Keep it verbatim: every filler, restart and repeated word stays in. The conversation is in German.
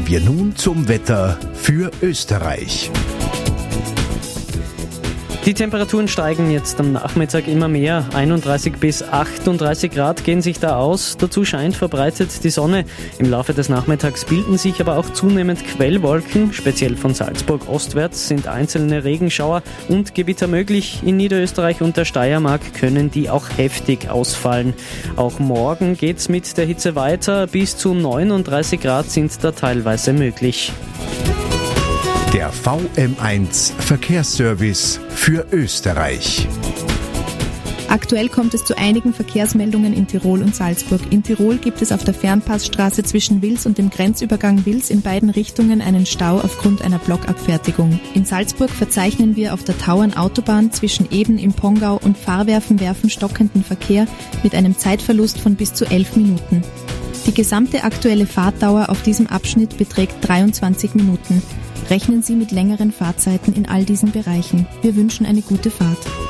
Kommen wir nun zum Wetter für Österreich. Die Temperaturen steigen jetzt am Nachmittag immer mehr. einunddreißig bis achtunddreißig Grad gehen sich da aus. Dazu scheint verbreitet die Sonne. Im Laufe des Nachmittags bilden sich aber auch zunehmend Quellwolken. Speziell von Salzburg ostwärts sind einzelne Regenschauer und Gewitter möglich. In Niederösterreich und der Steiermark können die auch heftig ausfallen. Auch morgen geht's mit der Hitze weiter. Bis zu neununddreißig Grad sind da teilweise möglich. Der V M eins Verkehrsservice für Österreich. Aktuell kommt es zu einigen Verkehrsmeldungen in Tirol und Salzburg. In Tirol gibt es auf der Fernpassstraße zwischen Wils und dem Grenzübergang Wils in beiden Richtungen einen Stau aufgrund einer Blockabfertigung. In Salzburg verzeichnen wir auf der Tauernautobahn zwischen Eben im Pongau und Fahrwerfen-Werfen stockenden Verkehr mit einem Zeitverlust von bis zu elf Minuten. Die gesamte aktuelle Fahrtdauer auf diesem Abschnitt beträgt dreiundzwanzig Minuten. Rechnen Sie mit längeren Fahrzeiten in all diesen Bereichen. Wir wünschen eine gute Fahrt.